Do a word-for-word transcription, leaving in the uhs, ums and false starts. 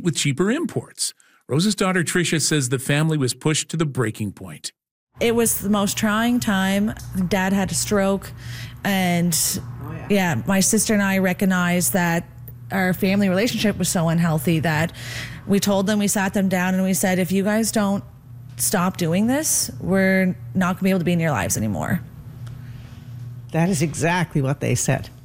with cheaper imports. Rose's daughter, Tricia, says the family was pushed to the breaking point. It was the most trying time. Dad had a stroke, and oh, yeah. yeah, my sister and I recognized that our family relationship was so unhealthy that we told them, we sat them down and we said, if you guys don't stop doing this, we're not going to be able to be in your lives anymore. That is exactly what they said.